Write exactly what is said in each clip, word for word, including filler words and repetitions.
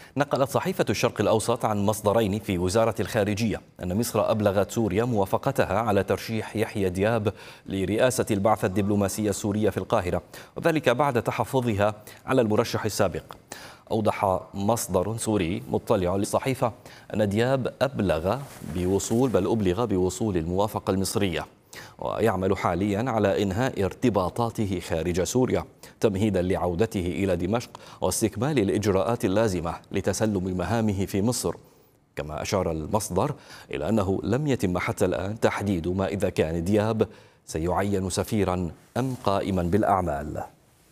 نقلت صحيفة الشرق الأوسط عن مصدرين في وزارة الخارجية أن مصر أبلغت سوريا موافقتها على ترشيح يحيى دياب لرئاسة البعثة الدبلوماسية السورية في القاهرة، وذلك بعد تحفظها على المرشح السابق. أوضح مصدر سوري مطلع للصحيفة أن دياب أبلغ بوصول بل أبلغ بوصول الموافقة المصرية، ويعمل حاليا على إنهاء ارتباطاته خارج سوريا تمهيدا لعودته إلى دمشق واستكمال الإجراءات اللازمة لتسلم مهامه في مصر. كما أشار المصدر إلى أنه لم يتم حتى الآن تحديد ما إذا كان دياب سيعين سفيرا أم قائما بالأعمال.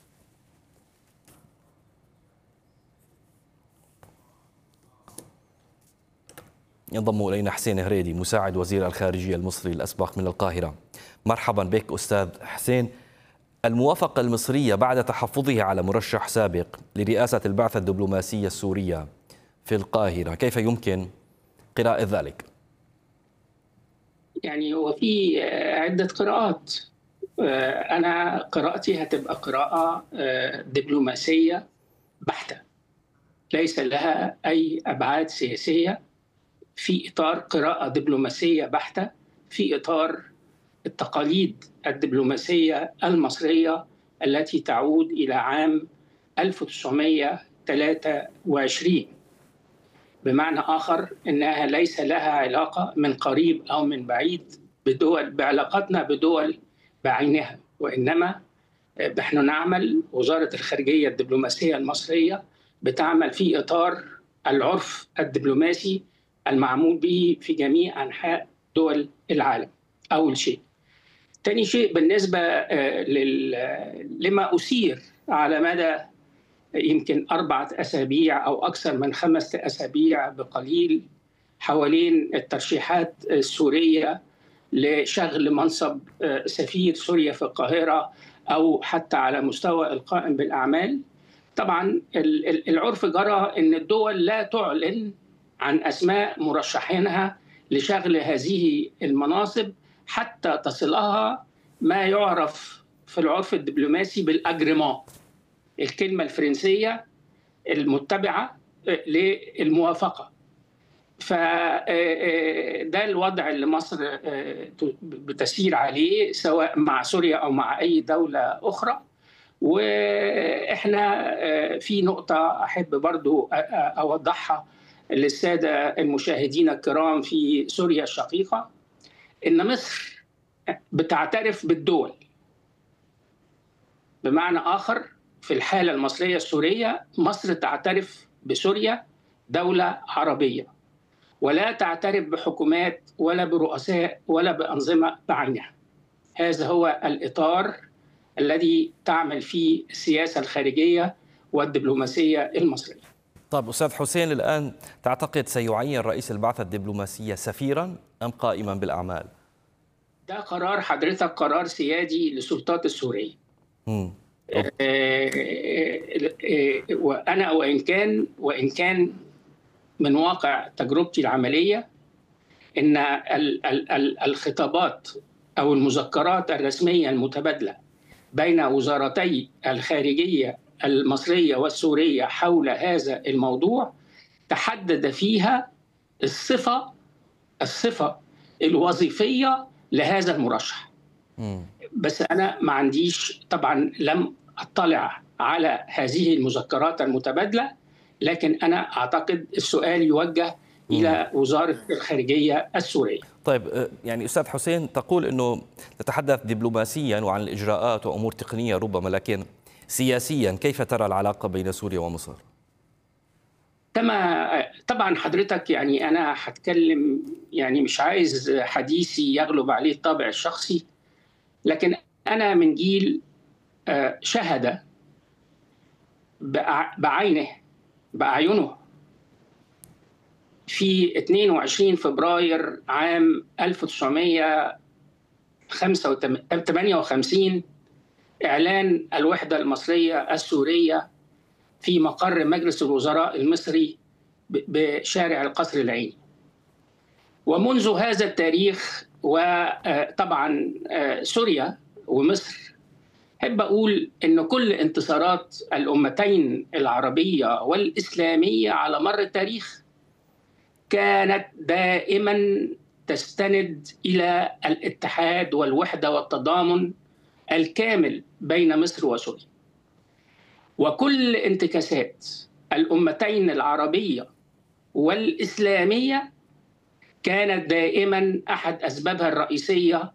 ينضم إلينا حسين هريدي مساعد وزير الخارجية المصري الأسبق من القاهرة. مرحبا بك أستاذ حسين. الموافقة المصرية بعد تحفظها على مرشح سابق لرئاسة البعثة الدبلوماسية السورية في القاهرة، كيف يمكن قراءة ذلك؟ يعني هو في عدة قراءات. أنا قراءتي هتبقى قراءة دبلوماسية بحتة، ليس لها أي أبعاد سياسية، في إطار قراءة دبلوماسية بحتة في إطار التقاليد الدبلوماسية المصرية التي تعود إلى عام ألف وتسعمائة وثلاثة وعشرين. بمعنى آخر أنها ليس لها علاقة من قريب أو من بعيد بدول بعلاقتنا بدول بعينها، وإنما نحن نعمل، وزارة الخارجية الدبلوماسية المصرية بتعمل في إطار العرف الدبلوماسي المعمول به في جميع أنحاء دول العالم. أول شيء. ثاني شيء، بالنسبة لما أثير على مدى يمكن أربعة أسابيع أو أكثر من خمسة أسابيع بقليل حوالين الترشيحات السورية لشغل منصب سفير سوريا في القاهرة أو حتى على مستوى القائم بالأعمال. طبعا العرف جرى أن الدول لا تعلن عن أسماء مرشحينها لشغل هذه المناصب حتى تصلها ما يعرف في العرف الدبلوماسي بالأجريمون، الكلمة الفرنسية المتبعة للموافقة. فده الوضع اللي مصر بتسير عليه سواء مع سوريا أو مع أي دولة أخرى. وإحنا في نقطة أحب برضو أوضحها للسادة المشاهدين الكرام في سوريا الشقيقة، إن مصر بتعترف بالدول. بمعنى آخر، في الحالة المصرية السورية مصر تعترف بسوريا دولة عربية، ولا تعترف بحكومات ولا برؤساء ولا بأنظمة بعينها. هذا هو الإطار الذي تعمل فيه السياسة الخارجية والدبلوماسية المصرية. طيب أستاذ حسين، الآن تعتقد سيعين رئيس البعثة الدبلوماسية سفيرا أم قائما بالأعمال؟ ده قرار حضرتك، قرار سيادي للسلطات السورية. مم. وأنا وإن كان وإن كان من واقع تجربتي العملية إن الخطابات أو المذكرات الرسمية المتبادلة بين وزارتي الخارجية المصرية والسورية حول هذا الموضوع تحدد فيها الصفة الصفة الوظيفية لهذا المرشح. م. بس أنا ما عنديش، طبعا لم أطلع على هذه المذكرات المتبادلة، لكن أنا أعتقد السؤال يوجه م. إلى وزارة الخارجية السورية. طيب يعني أستاذ حسين، تقول أنه تتحدث دبلوماسيا وعن الإجراءات وأمور تقنية ربما، لكن سياسيا كيف ترى العلاقة بين سوريا ومصر؟ كما طبعا حضرتك، يعني أنا هتكلم، يعني مش عايز حديثي يغلب عليه الطابع الشخصي، لكن أنا من جيل شهد بعينه بأعينه في اثنين وعشرين فبراير عام ألف وتسعمائة وثمانية وخمسين إعلان الوحدة المصرية السورية في مقر مجلس الوزراء المصري بشارع القصر العيني. ومنذ هذا التاريخ، وطبعا سوريا ومصر أحب أقول إن كل انتصارات الأمتين العربية والإسلامية على مر التاريخ كانت دائما تستند إلى الاتحاد والوحدة والتضامن الكامل بين مصر وسوريا. وكل انتكاسات الأمتين العربية والإسلامية كانت دائما أحد أسبابها الرئيسية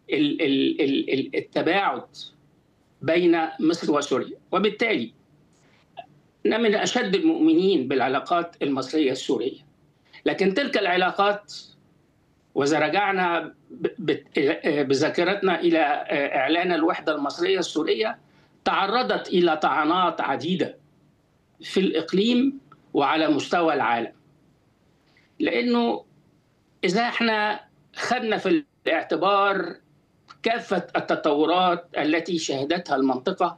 التباعد بين مصر وسوريا. وبالتالي أنا من أشد المؤمنين بالعلاقات المصرية السورية، لكن تلك العلاقات وإذا رجعنا بذاكرتنا إلى إعلان الوحدة المصرية السورية تعرضت إلى طعنات عديدة في الإقليم وعلى مستوى العالم، لأنه إذا احنا خدنا في الاعتبار كافة التطورات التي شهدتها المنطقة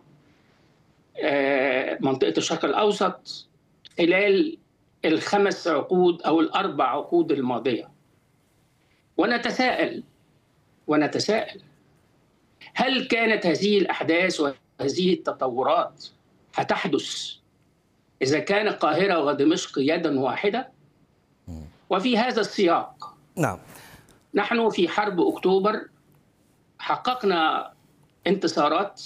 منطقة الشرق الأوسط خلال الخمس عقود أو الأربع عقود الماضية، ونتساءل ونتساءل هل كانت هذه الأحداث وهذه التطورات هتحدث إذا كان القاهرة ودمشق يدا واحدة؟ وفي هذا السياق نعم نحن في حرب أكتوبر حققنا انتصارات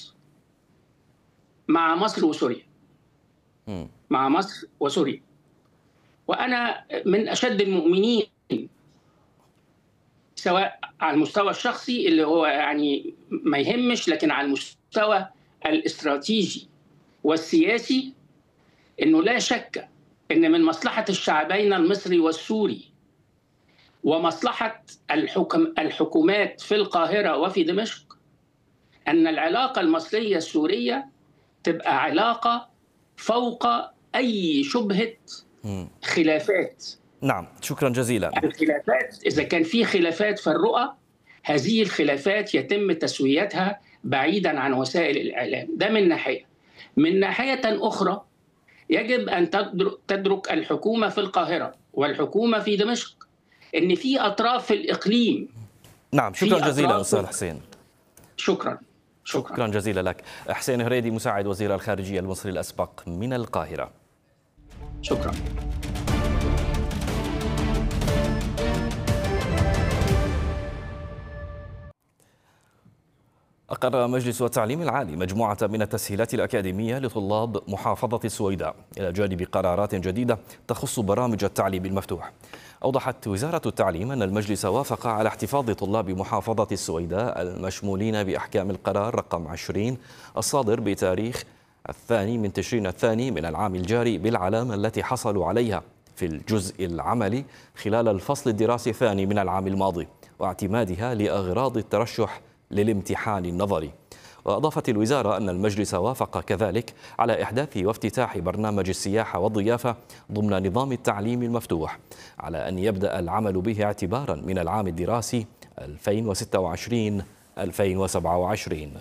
مع مصر وسوريا م. مع مصر وسوريا، وأنا من أشد المؤمنين سواء على المستوى الشخصي اللي هو يعني ما يهمش، لكن على المستوى الاستراتيجي والسياسي إنه لا شك إن من مصلحة الشعبين المصري والسوري ومصلحة الحكم الحكومات في القاهرة وفي دمشق أن العلاقة المصرية السورية تبقى علاقة فوق أي شبهة خلافات. نعم شكرا جزيلا. الخلافات إذا كان في خلافات في الرؤى، هذه الخلافات يتم تسويتها بعيدا عن وسائل الإعلام. ده من ناحية. من ناحية أخرى يجب أن تدرك الحكومة في القاهرة والحكومة في دمشق إن في أطراف في الإقليم. نعم شكرا جزيلا أستاذ حسين. شكرا. شكرا شكرا جزيلا لك. حسين هريدي مساعد وزير الخارجية المصري الأسبق من القاهرة. شكرا. أقر مجلس التعليم العالي مجموعة من التسهيلات الأكاديمية لطلاب محافظة السويداء إلى جانب قرارات جديدة تخص برامج التعليم المفتوح. أوضحت وزارة التعليم أن المجلس وافق على احتفاظ طلاب محافظة السويداء المشمولين بأحكام القرار رقم عشرين الصادر بتاريخ الثاني من تشرين الثاني من العام الجاري بالعلامة التي حصلوا عليها في الجزء العملي خلال الفصل الدراسي الثاني من العام الماضي، واعتمادها لأغراض الترشح للامتحان النظري. وأضافت الوزارة أن المجلس وافق كذلك على إحداث وافتتاح برنامج السياحة والضيافة ضمن نظام التعليم المفتوح على أن يبدأ العمل به اعتبارا من العام الدراسي ألفين وستة وعشرين ألفين وسبعة وعشرين.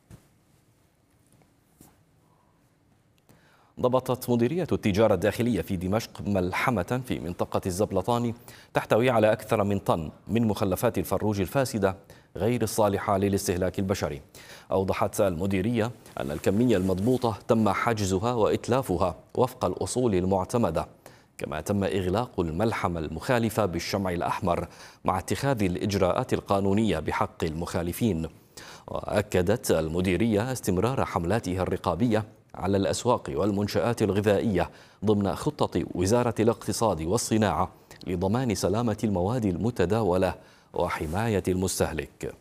ضبطت مديرية التجارة الداخلية في دمشق ملحمة في منطقة الزبلطاني تحتوي على أكثر من طن من مخلفات الفروج الفاسدة غير الصالحة للاستهلاك البشري. أوضحت المديرية أن الكمية المضبوطة تم حجزها وإتلافها وفق الأصول المعتمدة، كما تم إغلاق الملحمة المخالفة بالشمع الأحمر مع اتخاذ الإجراءات القانونية بحق المخالفين. وأكدت المديرية استمرار حملاتها الرقابية على الأسواق والمنشآت الغذائية ضمن خطة وزارة الاقتصاد والصناعة لضمان سلامة المواد المتداولة وحماية المستهلك.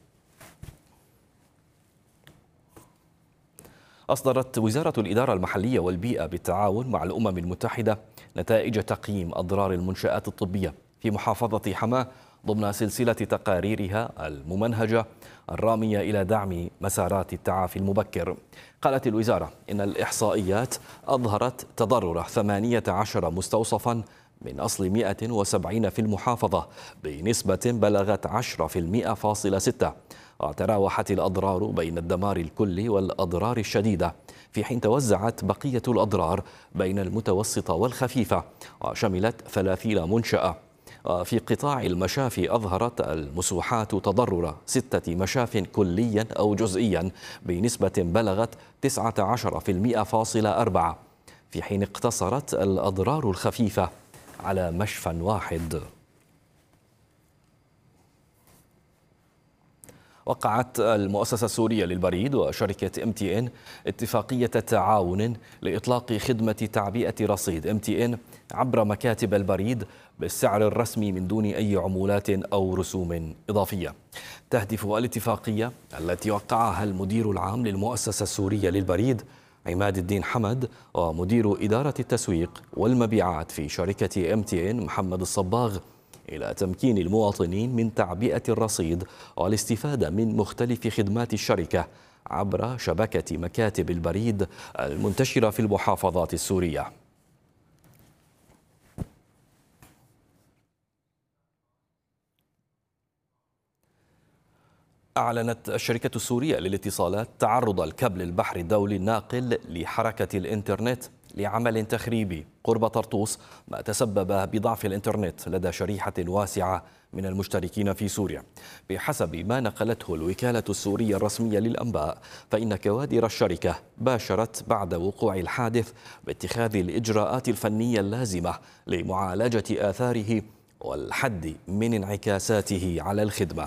أصدرت وزارة الإدارة المحلية والبيئة بالتعاون مع الأمم المتحدة نتائج تقييم أضرار المنشآت الطبية في محافظة حماة ضمن سلسلة تقاريرها الممنهجة الرامية إلى دعم مسارات التعافي المبكر. قالت الوزارة إن الإحصائيات أظهرت تضرر ثمانية عشر مستوصفاً من أصل مئة وسبعين في المحافظة بنسبة بلغت عشرة في المئة فاصل ستة، وتراوحت الأضرار بين الدمار الكلي والأضرار الشديدة، في حين توزعت بقية الأضرار بين المتوسطة والخفيفة وشملت ثلاثين منشأة. وفي قطاع المشافي أظهرت المسوحات تضرر ستة مشاف كليا أو جزئيا بنسبة بلغت تسعة عشر بالمئة فاصل أربعة، في حين اقتصرت الأضرار الخفيفة على مشفى واحد. وقعت المؤسسة السورية للبريد وشركة ام تي ان اتفاقية تعاون لإطلاق خدمة تعبئة رصيد ام تي ان عبر مكاتب البريد بالسعر الرسمي من دون أي عمولات أو رسوم إضافية. تهدف الاتفاقية التي وقعها المدير العام للمؤسسة السورية للبريد عماد الدين حمد ومدير إدارة التسويق والمبيعات في شركة ام تي ان محمد الصباغ إلى تمكين المواطنين من تعبئة الرصيد والاستفادة من مختلف خدمات الشركة عبر شبكة مكاتب البريد المنتشرة في المحافظات السورية. أعلنت الشركة السورية للاتصالات تعرض الكابل البحري الدولي الناقل لحركة الإنترنت لعمل تخريبي قرب طرطوس، ما تسبب بضعف الإنترنت لدى شريحة واسعة من المشتركين في سوريا. بحسب ما نقلته الوكالة السورية الرسمية للأنباء، فإن كوادر الشركة باشرت بعد وقوع الحادث باتخاذ الإجراءات الفنية اللازمة لمعالجة آثاره والحد من انعكاساته على الخدمة.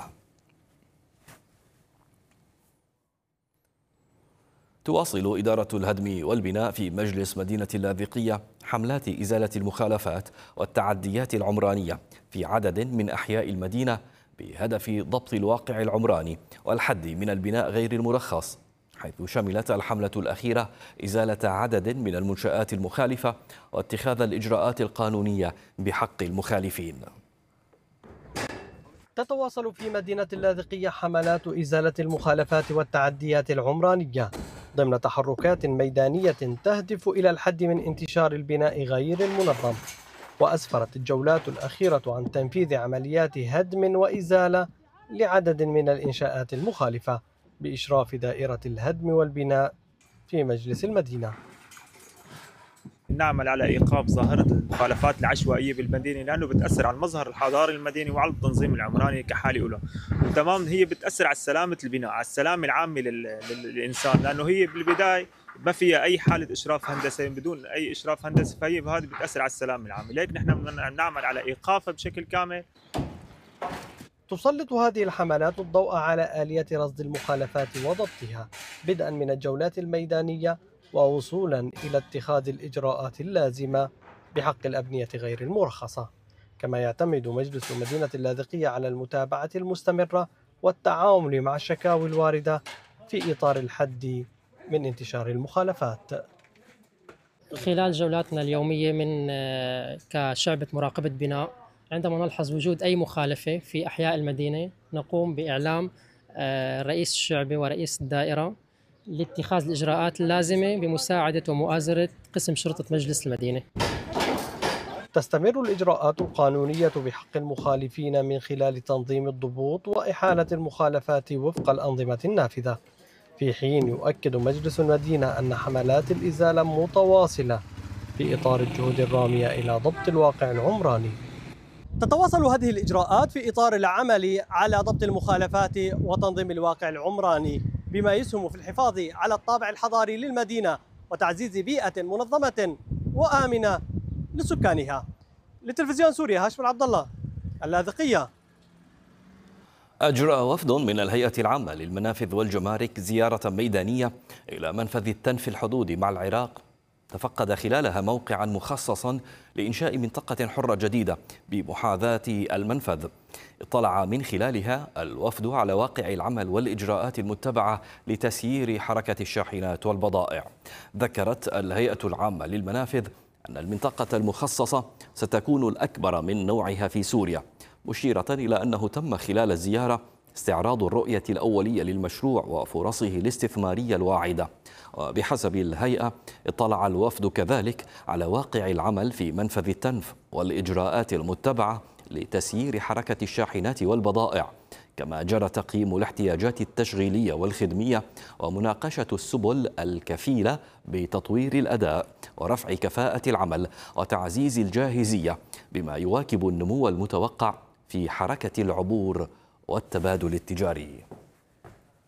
تواصل إدارة الهدم والبناء في مجلس مدينة اللاذقية حملات إزالة المخالفات والتعديات العمرانية في عدد من أحياء المدينة بهدف ضبط الواقع العمراني والحد من البناء غير المرخص، حيث شملت الحملة الأخيرة إزالة عدد من المنشآت المخالفة واتخاذ الإجراءات القانونية بحق المخالفين. تتواصل في مدينة اللاذقية حملات إزالة المخالفات والتعديات العمرانية ضمن تحركات ميدانية تهدف إلى الحد من انتشار البناء غير المنظم. وأسفرت الجولات الأخيرة عن تنفيذ عمليات هدم وإزالة لعدد من الإنشاءات المخالفة بإشراف دائرة الهدم والبناء في مجلس المدينة. نعمل على إيقاف ظاهرة المخالفات العشوائية بالمدينة، لأنه بتأثر على المظهر الحضاري المديني وعلى التنظيم العمراني كحال أولى. وتمام هي بتأثر على سلامة البناء، على السلامة العامة للإنسان، لأنه هي بالبداية ما فيها أي حالة إشراف هندسي، بدون أي إشراف هندسي، فهي بهذه بتأثر على السلامة العامة، لذلك نحن بنعمل على إيقافها بشكل كامل. تسلط هذه الحملات الضوء على آلية رصد المخالفات وضبطها، بدءا من الجولات الميدانية ووصولا إلى اتخاذ الإجراءات اللازمة بحق الأبنية غير المرخصة. كما يعتمد مجلس مدينة اللاذقية على المتابعة المستمرة والتعامل مع الشكاوي الواردة في إطار الحد من انتشار المخالفات. خلال جولاتنا اليومية من كشعبة مراقبة بناء، عندما نلحظ وجود أي مخالفة في أحياء المدينة نقوم بإعلام رئيس الشعبة ورئيس الدائرة لاتخاذ الإجراءات اللازمة بمساعدة ومؤازرة قسم شرطة مجلس المدينة. تستمر الإجراءات القانونية بحق المخالفين من خلال تنظيم الضبوط وإحالة المخالفات وفق الأنظمة النافذة، في حين يؤكد مجلس المدينة أن حملات الإزالة متواصلة في إطار الجهود الرامية إلى ضبط الواقع العمراني. تتواصل هذه الإجراءات في إطار العمل على ضبط المخالفات وتنظيم الواقع العمراني، بما يسهم في الحفاظ على الطابع الحضاري للمدينة وتعزيز بيئة منظمة وآمنة لسكانها. لتلفزيون سوريا، هاشم عبد الله، اللاذقية. أجرى وفد من الهيئة العامة للمنافذ والجمارك زيارة ميدانية إلى منفذ التنف الحدودي مع العراق، تفقد خلالها موقعا مخصصا لإنشاء منطقة حرة جديدة بمحاذاة المنفذ. اطلع من خلالها الوفد على واقع العمل والإجراءات المتبعة لتسيير حركة الشاحنات والبضائع. ذكرت الهيئة العامة للمنافذ أن المنطقة المخصصة ستكون الأكبر من نوعها في سوريا، مشيرة إلى أنه تم خلال الزيارة استعراض الرؤية الأولية للمشروع وفرصه الاستثمارية الواعدة. وبحسب الهيئة اطلع الوفد كذلك على واقع العمل في منفذ التنف والإجراءات المتبعة لتسيير حركة الشاحنات والبضائع، كما جرى تقييم الاحتياجات التشغيلية والخدمية ومناقشة السبل الكفيلة بتطوير الأداء ورفع كفاءة العمل وتعزيز الجاهزية، بما يواكب النمو المتوقع في حركة العبور والتبادل التجاري.